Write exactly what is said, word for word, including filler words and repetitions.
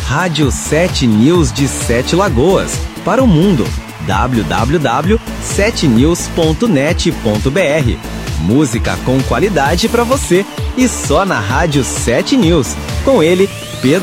Rádio sete News de Sete Lagoas, para o mundo. w w w ponto sete news ponto net ponto b r. Música com qualidade para você e só na Rádio sete News. Com ele, Pedro